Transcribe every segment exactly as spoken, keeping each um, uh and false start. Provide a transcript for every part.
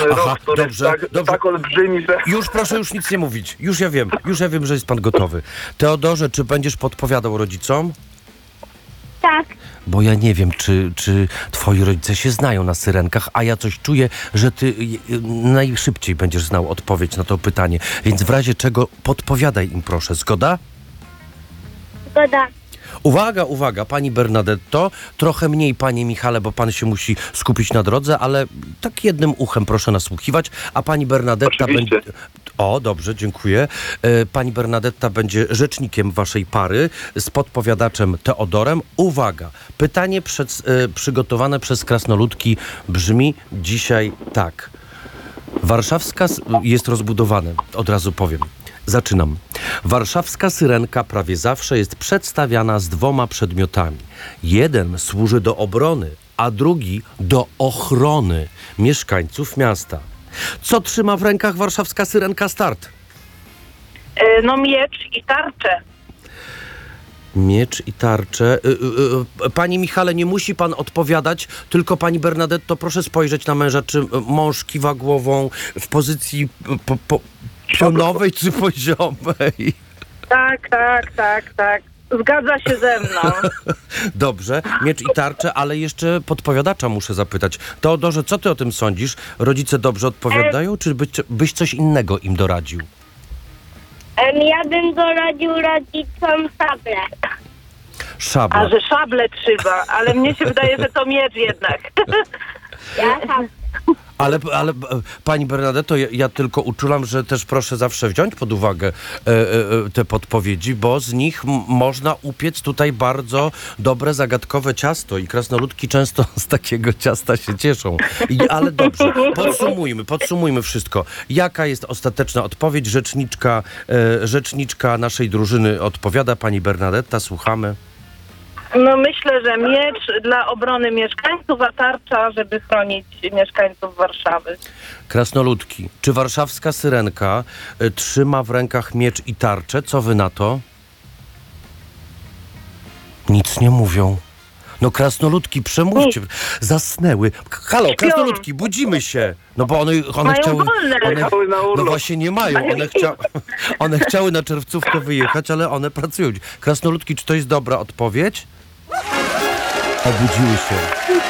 Aha, rok, który dobrze, jest tak, dobrze. tak olbrzymi, że... Już proszę już nic nie mówić. Już ja wiem, już ja wiem, że jest pan gotowy. Teodorze, czy będziesz podpowiadał rodzicom? Tak. Bo ja nie wiem, czy, czy twoi rodzice się znają na syrenkach, a ja coś czuję, że ty y, y, najszybciej będziesz znał odpowiedź na to pytanie. Więc w razie czego podpowiadaj im proszę. Zgoda? Zgoda. Uwaga, uwaga, pani Bernadetto, trochę mniej panie Michale, bo pan się musi skupić na drodze, ale tak jednym uchem proszę nasłuchiwać, a pani Bernadetta Oczywiście. będzie... O, dobrze, dziękuję. E, Pani Bernadetta będzie rzecznikiem waszej pary z podpowiadaczem Teodorem. Uwaga, pytanie przed, e, przygotowane przez krasnoludki brzmi dzisiaj tak. Warszawska s- jest rozbudowane, od razu powiem. Zaczynam. Warszawska syrenka prawie zawsze jest przedstawiana z dwoma przedmiotami. Jeden służy do obrony, a drugi do ochrony mieszkańców miasta. Co trzyma w rękach warszawska syrenka Start? E, No miecz i tarczę. Miecz i tarczę. Y, y, y, Panie Michale, nie musi pan odpowiadać, tylko pani Bernadetto, proszę spojrzeć na męża, czy mąż kiwa głową w pozycji po, po, pionowej czy poziomej. Tak, tak, tak, tak. Zgadza się ze mną. Dobrze, miecz i tarczę, ale jeszcze podpowiadacza muszę zapytać. Teodorze, co ty o tym sądzisz? Rodzice dobrze odpowiadają, czy byś, byś coś innego im doradził? Em, Ja bym doradził rodzicom szablę. Szabla. A że szable trzeba, ale mnie się wydaje, że to miecz jednak. Ja szablę. Ale, ale e, pani Bernadetto, ja, ja tylko uczulam, że też proszę zawsze wziąć pod uwagę e, e, te podpowiedzi, bo z nich m- można upiec tutaj bardzo dobre, zagadkowe ciasto i krasnoludki często z takiego ciasta się cieszą. I, ale dobrze, podsumujmy, podsumujmy wszystko. Jaka jest ostateczna odpowiedź? Rzeczniczka, e, rzeczniczka naszej drużyny odpowiada, pani Bernadetta, słuchamy. No myślę, że miecz dla obrony mieszkańców, a tarcza, żeby chronić mieszkańców Warszawy. Krasnoludki, czy warszawska syrenka y, trzyma w rękach miecz i tarczę? Co wy na to? Nic nie mówią. No krasnoludki, przemówcie. Zasnęły. K- Halo, krasnoludki, budzimy się. No bo one, one Mają chciały... wolne. One, Cały na no urlop. właśnie nie mają. One, chcia, one chciały na czerwcówkę wyjechać, ale one pracują. Krasnoludki, czy to jest dobra odpowiedź? Obudziły się.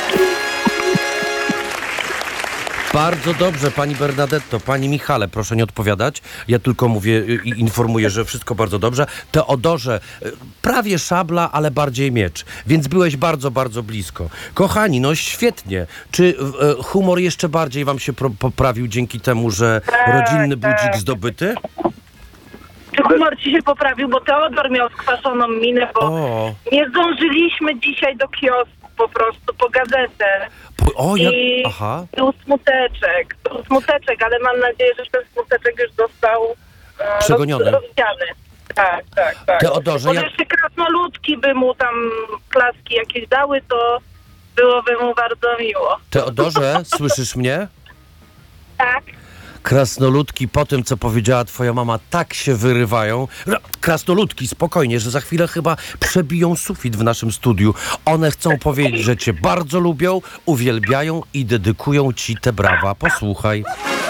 Bardzo dobrze, pani Bernadetto. Pani Michale, proszę nie odpowiadać. Ja tylko mówię y, i informuję, że wszystko bardzo dobrze. Teodorze, y, prawie szabla, ale bardziej miecz. Więc byłeś bardzo, bardzo blisko. Kochani, no świetnie. Czy y, humor jeszcze bardziej wam się pro, poprawił dzięki temu, że rodzinny budzik tak. zdobyty? Czy humor ci się poprawił, bo Teodor miał skwaszoną minę, bo O, nie zdążyliśmy dzisiaj do kiosku po prostu, po gazetę. po, o jak... I Aha. był smuteczek, był smuteczek, ale mam nadzieję, że ten smuteczek już został e, Przegoniony. roz- rozwiany. Tak, tak, tak. Teodorze, Bo ja... jeszcze krasnoludki by mu tam klaski jakieś dały, to byłoby mu bardzo miło. Teodorze, słyszysz mnie? Tak. Krasnoludki po tym, co powiedziała twoja mama, tak się wyrywają. No, krasnoludki, spokojnie, że za chwilę chyba przebiją sufit w naszym studiu. One chcą powiedzieć, że cię bardzo lubią, uwielbiają i dedykują ci te brawa. Posłuchaj.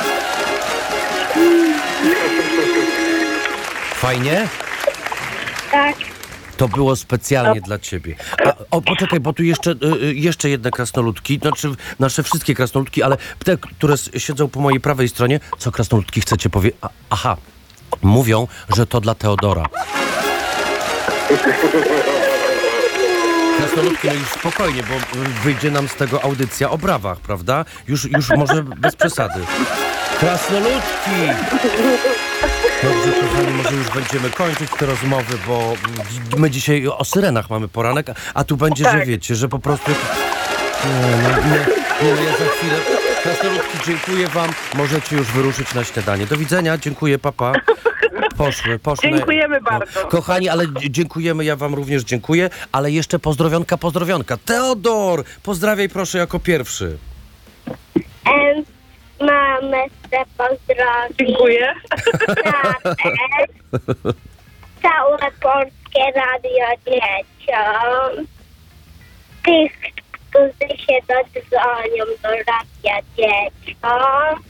Fajnie? Tak. To było specjalnie dla ciebie. A, o, poczekaj, bo tu jeszcze, y, y, jeszcze jedne krasnoludki, znaczy nasze wszystkie krasnoludki, ale te, które s- siedzą po mojej prawej stronie, co krasnoludki chcecie powiedzieć? Aha, mówią, że to dla Teodora. Krasnoludki, no już spokojnie, bo y, wyjdzie nam z tego audycja o brawach, prawda? Już, już może bez przesady. Krasnoludki! Dobrze, kochani, może już będziemy kończyć te rozmowy, bo my dzisiaj o syrenach mamy poranek, a tu będzie, że Tak. wiecie, że po prostu... Nie, no, nie, nie, no ja za chwilę... Krasnoludki, dziękuję wam. Możecie już wyruszyć na śniadanie. Do widzenia, dziękuję, papa. Poszły, poszły. Dziękujemy bardzo. Kochani, ale dzie- dziękujemy, ja wam również dziękuję, ale jeszcze pozdrowionka, pozdrowionka. Teodor, pozdrawiaj proszę jako pierwszy. Em, Mamę chcę pozdrowić. Dziękuję. Tatę. Całe Polskie Radio dzieciom. Tych, którzy się dodzwonią do radia dzieciom.